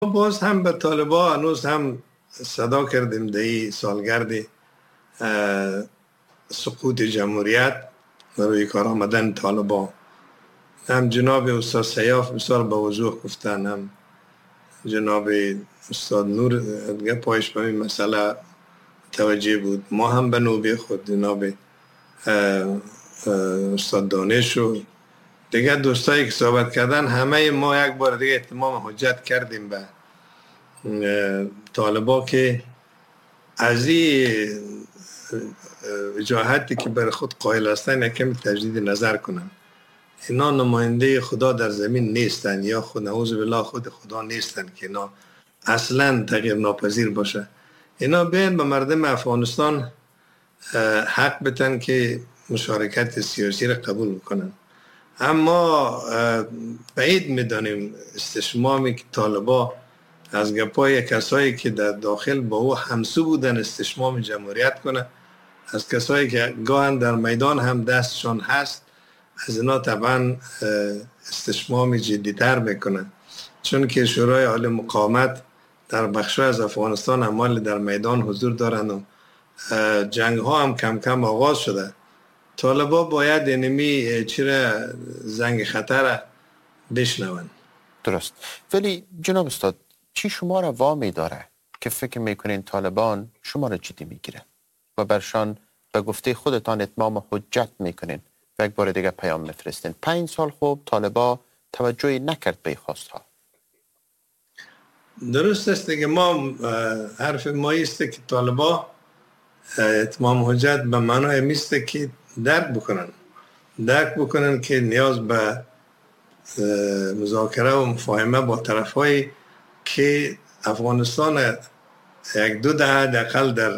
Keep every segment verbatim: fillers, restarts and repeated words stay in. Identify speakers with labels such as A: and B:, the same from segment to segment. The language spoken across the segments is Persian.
A: باز هم به طالبان هنوز هم صدا کردیم در این سالگرد سقوط جمهوریت و روی کار آمدن طالبان. هم جناب استاد سیاف بسیار به وضوح گفتن، هم جناب استاد نور دیگه پایش به این مسئله توجه بود. ما هم به نوبه خود جناب استاد دانش و دیگه دوستایی که صحبت کردن، همه ما یک بار دیگه اتمام حجت کردیم به طالبا که از این وجاهتی که بر خود قائل هستن یکم تجدید نظر کنن. اینا نماینده خدا در زمین نیستن، یا خود نعوذ بالله خود خدا نیستن که اینا اصلا تغییر ناپذیر باشه. اینا بیان به مردم افغانستان حق بتن که مشارکت سیاسی را قبول کنن. اما بعید میدانیم استشمامی که طالبا از گپای کسایی که در داخل با او همسو بودن استشمام جمهوریت کنه، از کسایی که گاهن در میدان هم دستشان هست، از اینا طبعا استشمام جدیتر میکنه. چون که شورای عالی مقاومت در بخشای از افغانستان اعمال در میدان حضور دارند و جنگ ها هم کم کم آغاز شده. طالبا باید اینمی چرا زنگ خطر بشنون.
B: درست. ولی جناب استاد، چی شما را وامی داره که فکر میکنین طالبان شما را جدی میگیره و برشان به گفته خودتان اتمام حجت میکنین و یک بار دیگه پیام میفرستین؟ پنج سال خوب طالبا توجهی نکرد به خواست ها.
A: درست است دیگه. ما حرف ما است که طالبا اتمام حجت به معنای میسته که درک بکنن درک بکنن که نیاز به مذاکره و مفاهمه با طرف های که افغانستان یک دو دهه دقل در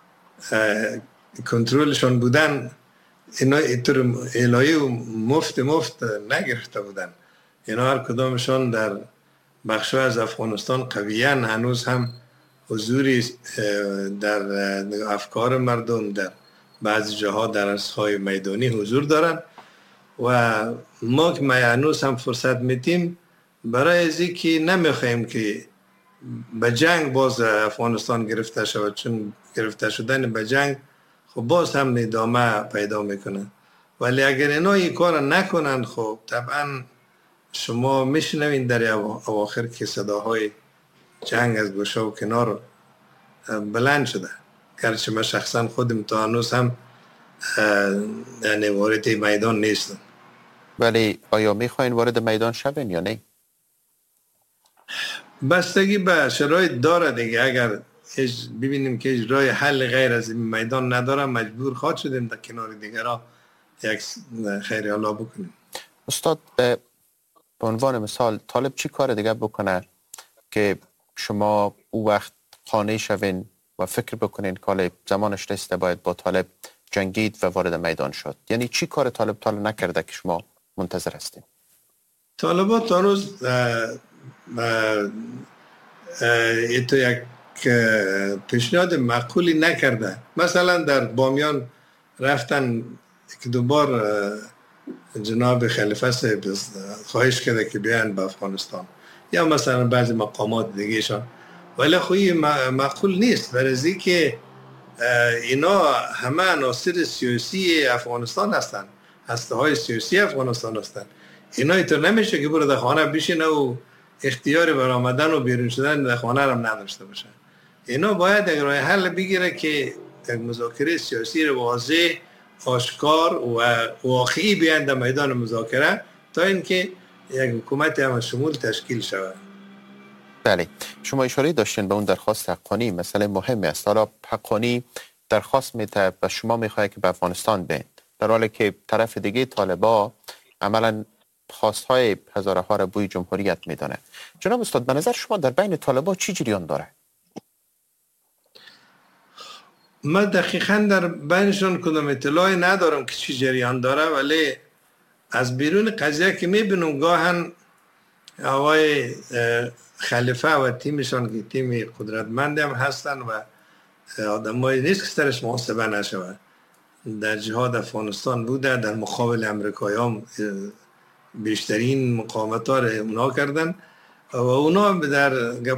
A: کنترلشان بودن، اینا اینطور الهی و مفت مفت نگرفته بودن. اینا هر کدامشان در بخشای از افغانستان قویان، هنوز هم حضوری در افکار مردم در بعضی جاها در ارزهای میدانی حضور دارن و ما که هنوز هم فرصت میتیم برای ازی که نمیخوایم که به جنگ باز افغانستان گرفته شود، چون گرفته شدن به جنگ خب باز هم ادامه پیدا میکنه. ولی اگر اینا این کار نکنن خب طبعا شما میشنوین در اواخر که صداهای جنگ از گوشه و کنار بلند شده. گرچه من شخصا خودم تا هنوز هم یعنی وارد میدان نیستم.
B: ولی آیا میخواین وارد میدان شوین یا نه؟
A: بستگی به شرایط داره دیگه. اگر ببینیم که اجرای حل غیر از این میدان نداره، مجبور خواهد شدیم در کنار دیگر را یک خیری الله بکنیم.
B: استاد، به عنوان مثال طالب چی کار دیگه بکنه که شما او وقت خانه شوین و فکر بکنین که زمانش رسیده باید با طالب جنگید و وارد میدان شد؟ یعنی چی کار طالب طالب نکرده که شما منتظر هستین؟
A: طالبات تا روز ایتو یک پیشنهاد معقولی نکرده. مثلا در بامیان رفتن که دوبار جناب خلیفه صاحب خواهش کرده که بیان به افغانستان، یا مثلا بعضی مقامات دیگه شان، ولی خوی معقول نیست. برای که اینا همه عناصر سیاسی افغانستان هستن، هسته های سیاسی افغانستان هستن. اینا اینطور نمیشه که برو در خانه بشینه و اختیار بر آمدن و بیرون شدن در خانه هم نداشته باشه. اینا باید یک راه حل بگیره که یک مذاکره سیاسی رو واضح، آشکار و واقعی بیان در میدان مذاکره تا اینکه یک حکومت هم شمول تشکیل شود.
B: بله، شما اشاره داشتین به اون درخواست حقانی. مسئله مهمی است. حالا حقانی درخواست میده و شما میخواهید که به افغانستان بین، در حالی که طرف دیگه طالبا عملا خواستهای هزاره ها را بوی جمهوریت میدانه. جناب استاد، به نظر شما در بین طالبا چی جریان داره؟
A: من دقیقا در بینشون کدام اطلاعی ندارم که چی جریان داره، ولی از بیرون قضیه که میبینم گاهن آقای خلیفه و تیمشان که تیم قدرتمند هم هستن و آدمایی نیست که سرش محاسبه نشود. در جهاد افغانستان بوده، در مقابل امریکایی هم بیشترین مقاومت ها را اونا کردن و اونا در